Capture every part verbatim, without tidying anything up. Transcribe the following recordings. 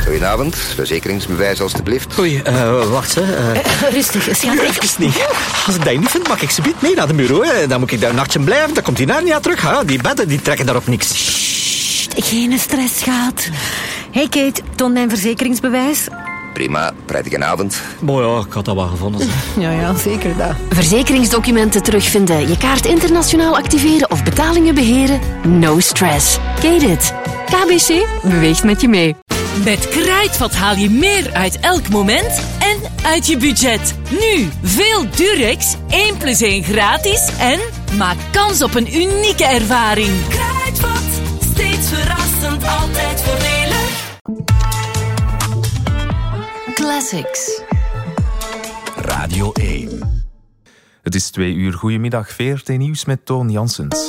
Goedenavond, verzekeringsbewijs alstublieft. Oei, uh, wacht, hè. Uh... Uh, rustig, schat. Even niet. Als ik dat niet vind, mag ik ze niet mee naar de bureau. Hè. Dan moet ik daar een nachtje blijven, dan komt die naar niet terug. Hè. Die bedden die trekken daarop niks. Sst, geen stress, schat. Hey Kate, toon mijn verzekeringsbewijs. Prima, prettige avond. Mooi, ja, ik had dat wel gevonden. Ja, ja, zeker dat. Verzekeringsdocumenten terugvinden, je kaart internationaal activeren of betalingen beheren? No stress. Kate. K B C beweegt met je mee. Met Kruidvat haal je meer uit elk moment en uit je budget. Nu veel Durex, één plus één gratis en maak kans op een unieke ervaring. Kruidvat, steeds verrassend, altijd voordelig. Classics. Radio één. Het is twee uur. Goedemiddag, V R T Nieuws met Toon Janssens.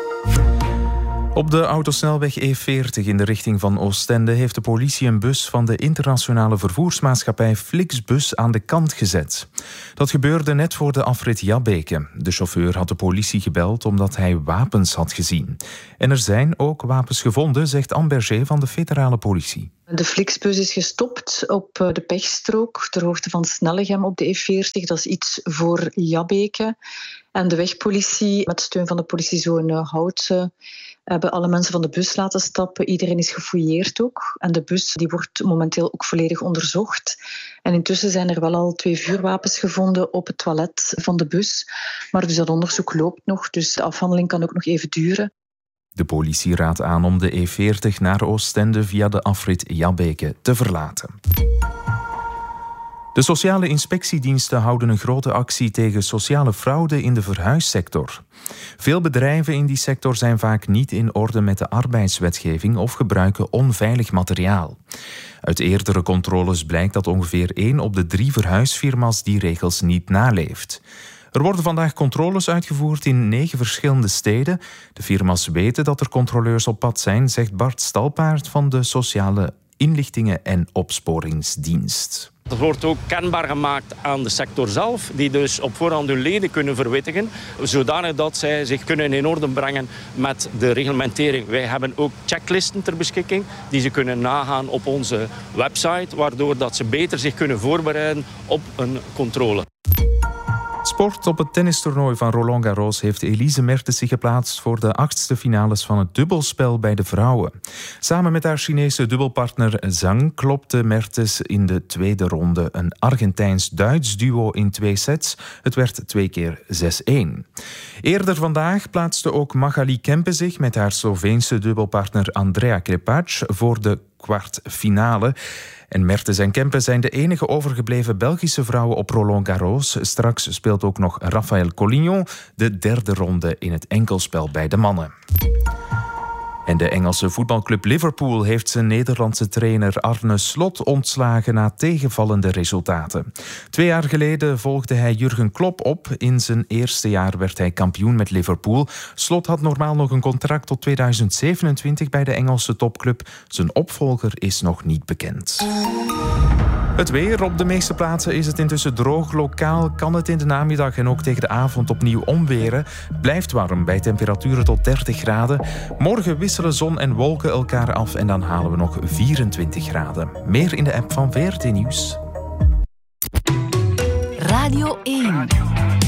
Op de autosnelweg E veertig in de richting van Oostende heeft de politie een bus van de internationale vervoersmaatschappij Flixbus aan de kant gezet. Dat gebeurde net voor de afrit Jabbeke. De chauffeur had de politie gebeld omdat hij wapens had gezien. En er zijn ook wapens gevonden, zegt Anne Berger van de federale politie. De Flixbus is gestopt op de pechstrook ter hoogte van Snellegem op de E veertig. Dat is iets voor Jabbeke. En de wegpolitie, met steun van de politiezone Houtse, hebben alle mensen van de bus laten stappen. Iedereen is gefouilleerd ook. En de bus die wordt momenteel ook volledig onderzocht. En intussen zijn er wel al twee vuurwapens gevonden op het toilet van de bus. Maar dus dat onderzoek loopt nog, dus de afhandeling kan ook nog even duren. De politie raadt aan om de E veertig naar Oostende via de afrit Jabbeke te verlaten. De sociale inspectiediensten houden een grote actie tegen sociale fraude in de verhuissector. Veel bedrijven in die sector zijn vaak niet in orde met de arbeidswetgeving of gebruiken onveilig materiaal. Uit eerdere controles blijkt dat ongeveer één op de drie verhuisfirma's die regels niet naleeft. Er worden vandaag controles uitgevoerd in negen verschillende steden. De firma's weten dat er controleurs op pad zijn, zegt Bart Stalpaert van de Sociale Inlichtingen en Opsporingsdienst. Dat wordt ook kenbaar gemaakt aan de sector zelf, die dus op voorhand hun leden kunnen verwittigen, zodanig dat zij zich kunnen in orde brengen met de reglementering. Wij hebben ook checklisten ter beschikking die ze kunnen nagaan op onze website, waardoor dat ze beter zich kunnen voorbereiden op een controle. Sport. Op het tennistoernooi van Roland Garros heeft Elise Mertens zich geplaatst voor de achtste finales van het dubbelspel bij de vrouwen. Samen met haar Chinese dubbelpartner Zhang klopte Mertens in de tweede ronde een Argentijns-Duits duo in twee sets. Het werd twee keer zes-een. Eerder vandaag plaatste ook Magali Kempe zich met haar Sloveense dubbelpartner Andrea Krepac voor de kwartfinale. En Mertens en Kempe zijn de enige overgebleven Belgische vrouwen op Roland Garros. Straks speelt ook nog Rafael Collignon de derde ronde in het enkelspel bij de mannen. En de Engelse voetbalclub Liverpool heeft zijn Nederlandse trainer Arne Slot ontslagen na tegenvallende resultaten. Twee jaar geleden volgde hij Jurgen Klopp op. In zijn eerste jaar werd hij kampioen met Liverpool. Slot had normaal nog een contract tot tweeduizend zevenentwintig bij de Engelse topclub. Zijn opvolger is nog niet bekend. Het weer. Op de meeste plaatsen is het intussen droog. Lokaal kan het in de namiddag en ook tegen de avond opnieuw omweren. Blijft warm bij temperaturen tot dertig graden. Morgen wisselen zon en wolken elkaar af en dan halen we nog vierentwintig graden. Meer in de app van V R T Nieuws. Radio één.